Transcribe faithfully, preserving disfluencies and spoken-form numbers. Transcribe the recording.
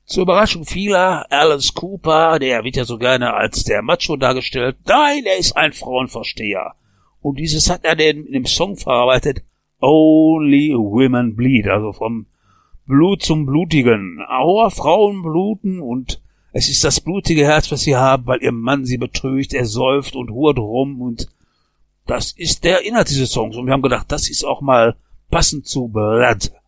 Zur Überraschung vieler, Alice Cooper, der wird ja so gerne als der Macho dargestellt. Nein, er ist ein Frauenversteher. Und dieses hat er denn in dem Song verarbeitet, Only Women Bleed, also vom Blut zum Blutigen. Aua, Frauen bluten und es ist das blutige Herz, was sie haben, weil ihr Mann sie betrügt, er säuft und hurt rum und das ist der Inhalt dieses Songs. Und wir haben gedacht, das ist auch mal passend zu Blood.